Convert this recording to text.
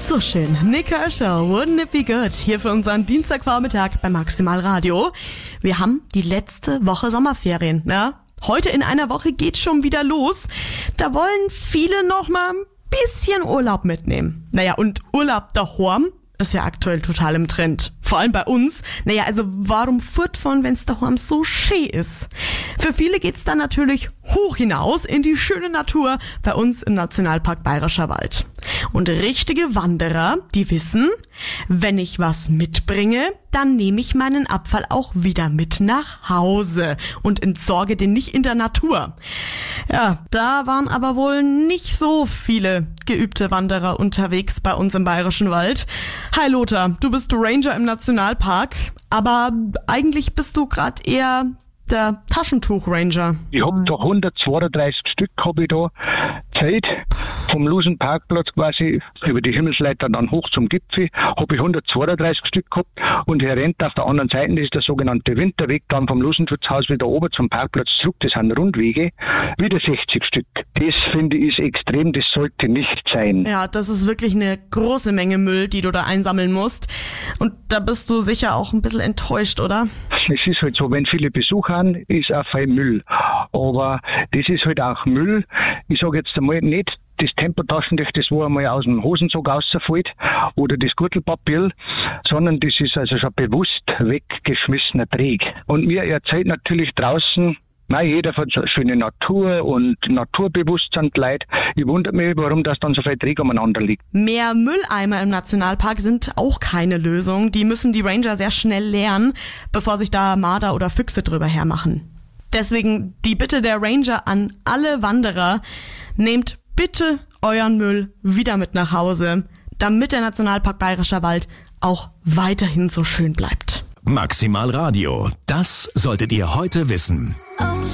So schön. Nick Kershaw, Wouldn't It Be Good? Hier für unseren Dienstagvormittag bei Maximal Radio. Wir haben die letzte Woche Sommerferien, ne? Heute in einer Woche geht's schon wieder los. Da wollen viele noch mal ein bisschen Urlaub mitnehmen. Naja, und Urlaub daheim ist ja aktuell total im Trend. Vor allem bei uns. Naja, also warum fortfahren, wenn's daheim so schön ist? Für viele geht's dann natürlich hoch hinaus in die schöne Natur bei uns im Nationalpark Bayerischer Wald. Und richtige Wanderer, die wissen, wenn ich was mitbringe, dann nehme ich meinen Abfall auch wieder mit nach Hause und entsorge den nicht in der Natur. Ja, da waren aber wohl nicht so viele geübte Wanderer unterwegs bei uns im Bayerischen Wald. Hi Lothar, du bist Ranger im Nationalpark, aber eigentlich bist du gerade eher der Taschentuch-Ranger. Ich hab da 132 Stück hab ich da Zeit. Vom Lusenparkplatz quasi über die Himmelsleiter dann hoch zum Gipfel habe ich 132 Stück gehabt und hier rennt auf der anderen Seite, das ist der sogenannte Winterweg, dann vom Lusenschutzhaus wieder oben zum Parkplatz zurück, das sind Rundwege, wieder 60 Stück. Das finde ich ist extrem, das sollte nicht sein. Ja, das ist wirklich eine große Menge Müll, die du da einsammeln musst. Und da bist du sicher auch ein bisschen enttäuscht, oder? Es ist halt so, wenn viele Besucher haben, ist auch viel Müll. Aber das ist halt auch Müll. Ich sage jetzt einmal nicht das Tempotaschentuch, das wo einmal aus dem Hosensack rausfällt, oder das Gürtelpapier, sondern das ist also schon bewusst weggeschmissener Dreck. Und mir erzählt natürlich draußen, jeder hat so schöne Natur und Naturbewusstsein Leute. Ich wundere mich, warum das dann so viel Dreck umeinander liegt. Mehr Mülleimer im Nationalpark sind auch keine Lösung. Die müssen die Ranger sehr schnell leeren, bevor sich da Marder oder Füchse drüber hermachen. Deswegen die Bitte der Ranger an alle Wanderer, nehmt bitte euren Müll wieder mit nach Hause, damit der Nationalpark Bayerischer Wald auch weiterhin so schön bleibt. Maximal Radio, das solltet ihr heute wissen.